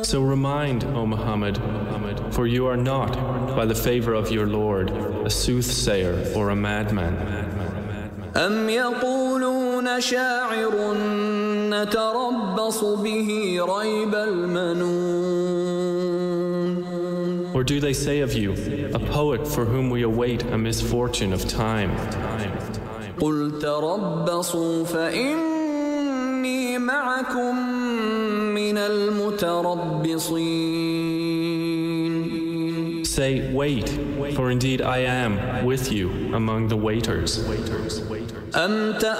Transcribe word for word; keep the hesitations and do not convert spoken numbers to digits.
So remind, O Muhammad, for you are not, by the favor of your Lord, a soothsayer or a madman. أم يقولون شاعر نتربص به ريب المنون. Or do they say of you, a poet for whom we await a misfortune of time? قل تربصوا فإني معكم من المتربصين. Say, wait, for indeed I am with you among the waiters. أم